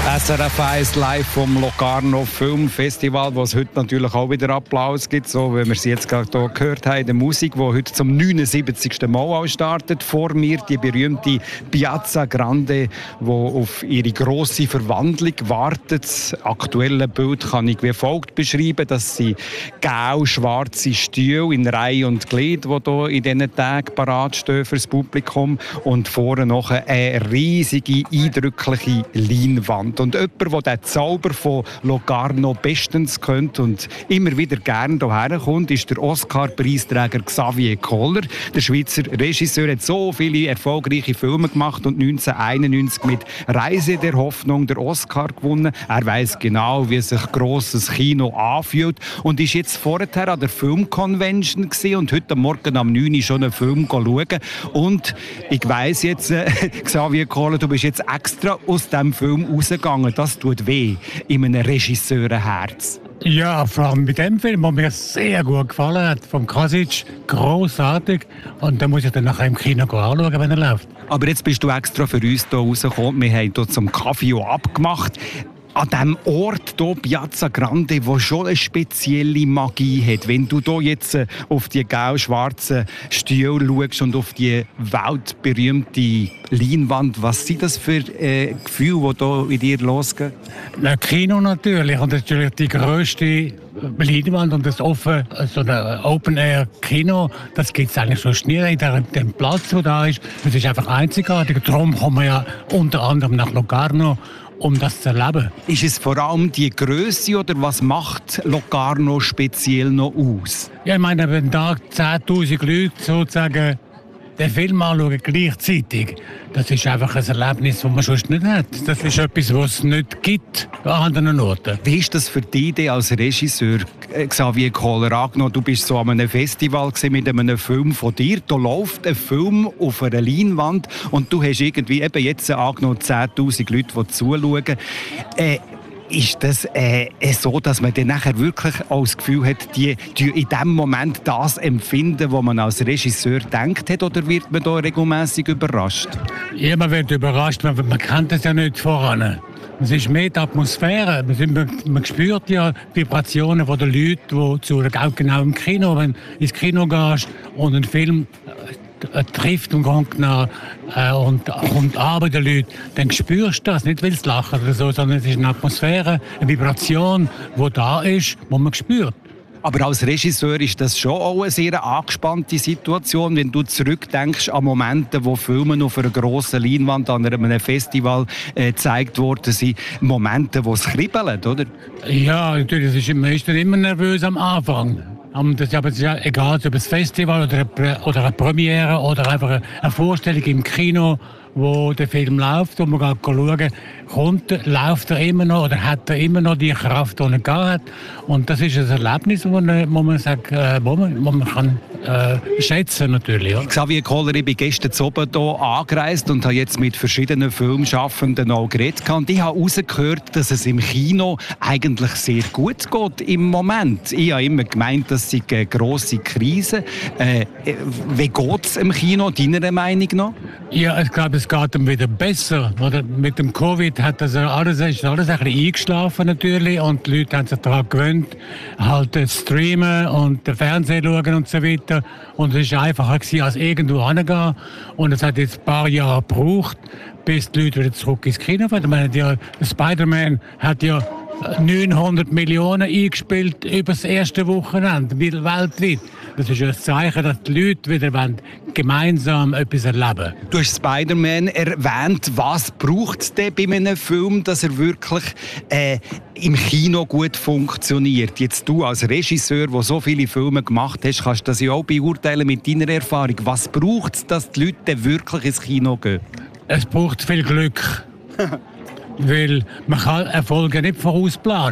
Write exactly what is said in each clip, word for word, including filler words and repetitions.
S R F eins live vom Locarno Filmfestival, wo es heute natürlich auch wieder Applaus gibt, so wie wir es jetzt gerade hier gehört haben, die Musik, die heute zum neunundsiebzigsten Mal startet. Vor mir die berühmte Piazza Grande, die auf ihre grosse Verwandlung wartet. Das aktuelle Bild kann ich wie folgt beschreiben. Das sind grau-schwarze Stühle in Reihe und Glied, die hier in diesen Tagen parat stehen für das Publikum. Und vorne noch eine riesige, eindrückliche Leinwand. Und jemand, der den Zauber von Locarno bestens kennt und immer wieder gerne hierher kommt, ist der Oscar-Preisträger Xavier Koller. Der Schweizer Regisseur hat so viele erfolgreiche Filme gemacht und neunzehnhunderteinundneunzig mit «Reise der Hoffnung» der Oscar gewonnen. Er weiss genau, wie sich grosses Kino anfühlt und ist jetzt vorher an der Filmconvention gewesen und heute Morgen am neun Uhr schon einen Film schauen. Und ich weiss jetzt, äh, Xavier Koller, du bist jetzt extra aus diesem Film rausgegangen. Das tut weh in einem Regisseurenherz. Ja, vor allem mit dem Film, der mir sehr gut gefallen hat, vom Krasic, grossartig. Und da muss ich dann nachher im Kino anschauen, wenn er läuft. Aber jetzt bist du extra für uns hier rausgekommen. Wir haben hier zum Kaffee abgemacht. An diesem Ort hier, Piazza Grande, der schon eine spezielle Magie hat. Wenn du hier jetzt auf die grau-schwarzen Stühle schaust und auf die weltberühmte Leinwand, was sind das für äh, Gefühle, die hier in dir losgehen? Ein Kino natürlich, und das ist natürlich die grösste Leinwand und das offen, so ein Open-Air-Kino, das gibt es eigentlich sonst nie in dem Platz, der da ist. Das ist einfach einzigartig. Darum kommen wir ja unter anderem nach Locarno, um das zu erleben. Ist es vor allem die Grösse oder was macht Locarno speziell noch aus? Ja, ich meine, wenn da zehntausend Leute sozusagen den Film anschauen gleichzeitig, das ist einfach ein Erlebnis, das man sonst nicht hat. Das ist etwas, was es nicht gibt an anderen Orten. Wie ist das für dich als Regisseur, Xavier Koller, angenommen? Du bist so an einem Festival mit einem Film von dir. Da läuft ein Film auf einer Leinwand und du hast irgendwie eben jetzt angenommen zehntausend Leute, die zuschauen. Äh, Ist das äh, so, dass man dann nachher wirklich auch das Gefühl hat, die, die in dem Moment das empfinden, was man als Regisseur denkt hat, oder wird man da regelmäßig überrascht? Ja, man wird überrascht, man, man kennt das ja nicht voran. Es ist mehr die Atmosphäre. Man, man spürt ja die Vibrationen der Leute, die zu, auch genau im Kino, wenn du ins Kino gehst und einen Film äh, trifft und kommt nach, äh, und kommt an bei den Leuten, dann spürst du das. Nicht, weil es lachen oder so, sondern es ist eine Atmosphäre, eine Vibration, die da ist, die man spürt. Aber als Regisseur ist das schon auch eine sehr angespannte Situation, wenn du zurückdenkst an Momente, wo Filme auf einer grossen Leinwand an einem Festival äh, gezeigt worden sind. Momente, wo es kribbelt, oder? Ja, natürlich. Es ist, man ist dann immer nervös am Anfang. Das ist aber ja egal, ob es ein Festival oder eine, oder eine Premiere oder einfach eine Vorstellung im Kino, wo der Film läuft und man kann schauen, kommt, läuft er immer noch oder hat er immer noch die Kraft, die er gehabt hat. Und das ist ein Erlebnis, wo man, wo man, sagt, wo man, wo man kann äh, schätzen natürlich. Ja. Xavier Koller, ich bin gestern zu oben hier angereist und habe jetzt mit verschiedenen Filmschaffenden auch geredet. Und ich habe herausgehört, dass es im Kino eigentlich sehr gut geht im Moment. Ich habe immer gemeint, das sei eine grosse Krise. Äh, wie geht es im Kino, deiner Meinung nach? Ja, ich glaube, es geht ihm wieder besser. Oder mit dem Covid hat das alles, ist alles ein bisschen eingeschlafen natürlich und die Leute haben sich daran gewöhnt, halt zu streamen und den Fernseher schauen und so weiter. Und es war einfacher gewesen, als irgendwo hingehen. Und es hat jetzt ein paar Jahre gebraucht, bis die Leute wieder zurück ins Kino fahren. Ich meine, der Spider-Man hat ja neunhundert Millionen eingespielt über das erste Wochenende weltweit. Das ist ein Zeichen, dass die Leute wieder gemeinsam etwas erleben. Du hast Spider-Man erwähnt. Was braucht es denn bei einem Film, dass er wirklich äh, im Kino gut funktioniert? Jetzt du als Regisseur, der so viele Filme gemacht hast, kannst du das ja auch beurteilen mit deiner Erfahrung. Was braucht es, dass die Leute wirklich ins Kino gehen? Es braucht viel Glück. Weil man kann Erfolge nicht vorausplanen.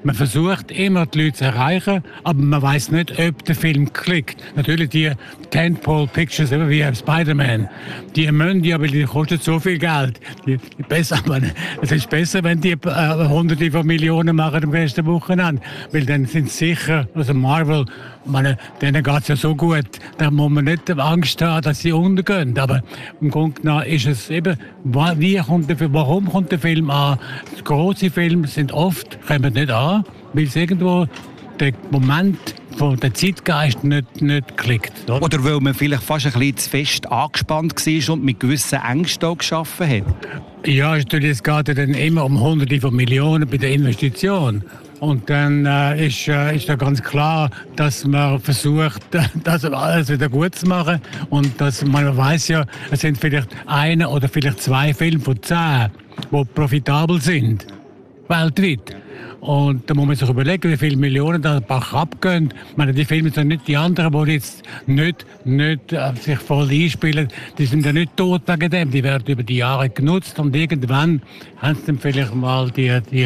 Man versucht immer, die Leute zu erreichen, aber man weiß nicht, ob der Film klickt. Natürlich die Tentpole Pictures, wie Spider-Man, die müssen ja, weil die kosten so viel Geld. Die, die besser, es ist besser, wenn die äh, Hunderte von Millionen machen am ersten Wochenende, weil dann sind sicher, also Marvel, meine, denen geht es ja so gut, da muss man nicht Angst haben, dass sie untergehen. Aber im Grunde genommen ist es eben, wie kommt der Film, warum kommt der Film an? Große Filme sind oft, kommen nicht an, weil es irgendwo der Moment von der Zeitgeist nicht, nicht klickt. Oder? oder weil man vielleicht fast ein bisschen zu fest angespannt war und mit gewissen Ängsten auch geschaffen hat? Ja, es geht ja dann immer um Hunderte von Millionen bei der Investition. Und dann äh, ist, äh, ist da ganz klar, dass man versucht, das alles wieder gut zu machen. Und dass man weiß ja, es sind vielleicht eine oder vielleicht zwei Filme von zehn, die profitabel sind, weltweit. Und da muss man sich überlegen, wie viele Millionen da Bach abgehen. Ich meine, die Filme sind nicht die anderen, die jetzt nicht, nicht äh, sich voll einspielen. Die sind ja nicht tot wegen dem. Die werden über die Jahre genutzt und irgendwann haben sie dann vielleicht mal die, die,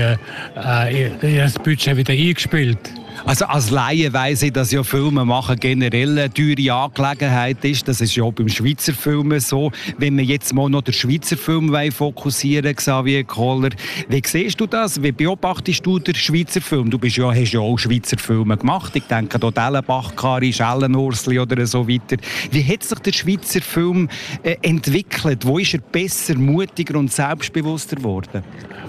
äh, das Budget wieder eingespielt. Also als Laie weiss ich, dass ja Filme machen generell eine teure Angelegenheit ist. Das ist ja auch beim Schweizer Film so. Wenn wir jetzt mal noch den Schweizer Film fokussieren, Xavier Koller, wie siehst du das? Wie beobachtest du den Schweizer Film? Du bist ja, hast ja auch Schweizer Filme gemacht. Ich denke an Dellenbach, Kari, Schellenursli oder so weiter. Wie hat sich der Schweizer Film äh, entwickelt? Wo ist er besser, mutiger und selbstbewusster geworden?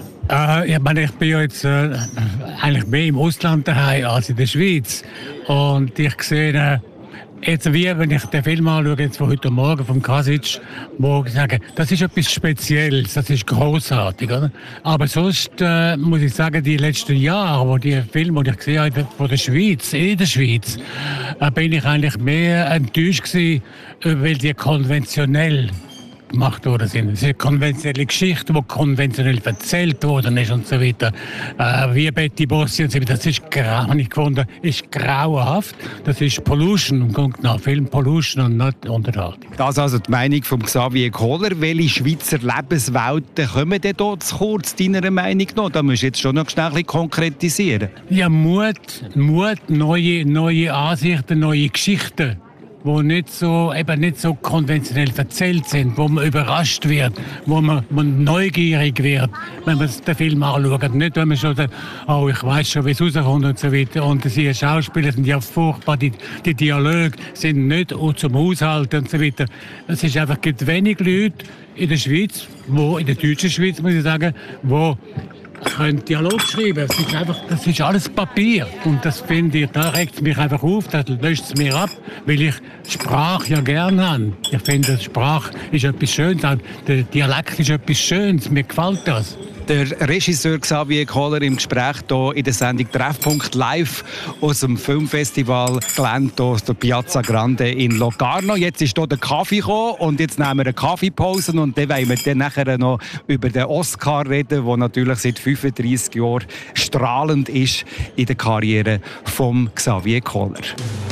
Äh, ich meine, ich bin ja jetzt äh, eigentlich mehr im Ausland daheim als in der Schweiz. Und ich sehe, äh, jetzt wie wenn ich den Film anschaue, jetzt von heute Morgen vom Kasic, wo ich sage, das ist etwas Spezielles, das ist großartig, oder? Aber sonst äh, muss ich sagen, die letzten Jahre, wo die Filme, die ich gesehen habe von der Schweiz, in der Schweiz, äh, bin ich eigentlich mehr enttäuscht gewesen, weil die konventionell gemacht worden sind. Es ist eine konventionelle Geschichte, die konventionell erzählt worden ist und so weiter. Äh, wie Betty Bossi und so weiter. Das ist, grau, ich gefunden, ist grauenhaft. Das ist Pollution, im Grunde genommen. Film Pollution und nicht Unterhaltung. Das ist also die Meinung von Xavier Koller. Welche Schweizer Lebenswelten kommen denn hier zu kurz, deiner Meinung nach? Da musst du jetzt schon noch schnell ein bisschen konkretisieren. Ja, Mut, Mut, neue, neue Ansichten, neue Geschichten, die nicht so, eben nicht so konventionell erzählt sind, wo man überrascht wird, wo man, man neugierig wird, wenn man den Film anschaut. Nicht, wenn man schon sagt, oh, ich weiß schon, wie es rauskommt und so weiter. Und die Schauspieler sind ja furchtbar, die, die Dialoge sind nicht zum Haushalten und so weiter. Es ist einfach, gibt wenig Leute in der Schweiz, wo, in der deutschen Schweiz, muss ich sagen, wo können Dialog schreiben. Das ist, einfach, das ist alles Papier. Und das finde ich, da regt es mich einfach auf, das löscht es mir ab, weil ich Sprache ja gerne habe. Ich finde, Sprache ist etwas Schönes, der Dialekt ist etwas Schönes, mir gefällt das. Der Regisseur Xavier Koller im Gespräch hier in der Sendung Treffpunkt live aus dem Filmfestival Gelände aus der Piazza Grande in Locarno. Jetzt ist hier der Kaffee gekommen und jetzt nehmen wir eine Kaffeepause und dann wollen wir dann nachher noch über den Oscar reden, der natürlich seit fünfunddreissig Jahren strahlend ist in der Karriere von Xavier Koller.